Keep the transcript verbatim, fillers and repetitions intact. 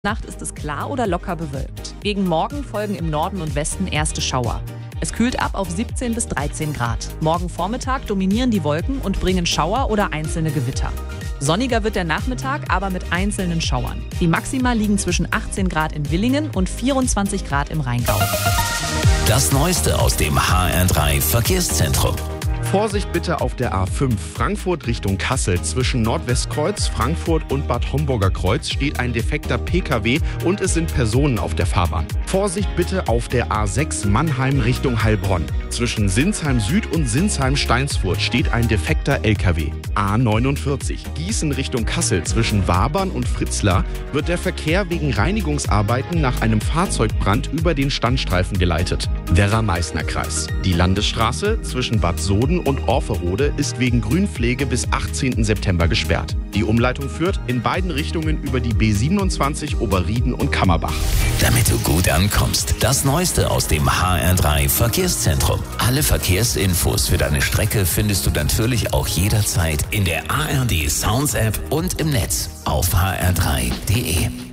Nacht ist es klar oder locker bewölkt. Gegen Morgen folgen im Norden und Westen erste Schauer. Es kühlt ab auf siebzehn bis dreizehn Grad. Morgen Vormittag dominieren die Wolken und bringen Schauer oder einzelne Gewitter. Sonniger wird der Nachmittag, aber mit einzelnen Schauern. Die Maxima liegen zwischen achtzehn Grad in Villingen und vierundzwanzig Grad im Rheingau. Das Neueste aus dem H R drei Verkehrszentrum. Vorsicht bitte auf der A fünf Frankfurt Richtung Kassel. Zwischen Nordwestkreuz, Frankfurt und Bad Homburger Kreuz steht ein defekter P K W und es sind Personen auf der Fahrbahn. Vorsicht bitte auf der A sechs Mannheim Richtung Heilbronn. Zwischen Sinsheim Süd und Sinsheim Steinsfurt steht ein defekter L K W. A neunundvierzig Gießen Richtung Kassel. Zwischen Wabern und Fritzlar wird der Verkehr wegen Reinigungsarbeiten nach einem Fahrzeugbrand über den Standstreifen geleitet. Werra-Meißner-Kreis. Die Landesstraße zwischen Bad Soden und Orferode ist wegen Grünpflege bis achtzehnten September gesperrt. Die Umleitung führt in beiden Richtungen über die B siebenundzwanzig Oberrieden und Kammerbach. Damit du gut ankommst, das Neueste aus dem H R drei Verkehrszentrum. Alle Verkehrsinfos für deine Strecke findest du natürlich auch jederzeit in der A R D Sounds App und im Netz auf h r drei punkt d e.